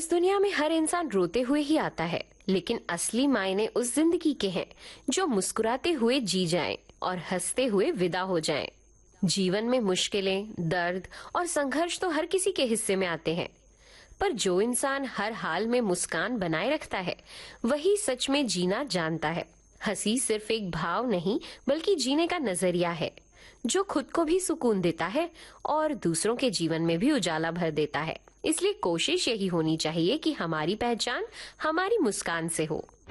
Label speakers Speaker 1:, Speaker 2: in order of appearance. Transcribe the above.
Speaker 1: इस दुनिया में हर इंसान रोते हुए ही आता है, लेकिन असली मायने उस जिंदगी के हैं जो मुस्कुराते हुए जी जाए और हंसते हुए विदा हो जाए। जीवन में मुश्किलें, दर्द और संघर्ष तो हर किसी के हिस्से में आते हैं, पर जो इंसान हर हाल में मुस्कान बनाए रखता है, वही सच में जीना जानता है। हंसी सिर्फ एक भाव नहीं, बल्कि जीने का नजरिया है, जो खुद को भी सुकून देता है और दूसरों के जीवन में भी उजाला भर देता है। इसलिए कोशिश यही होनी चाहिए कि हमारी पहचान हमारी मुस्कान से हो।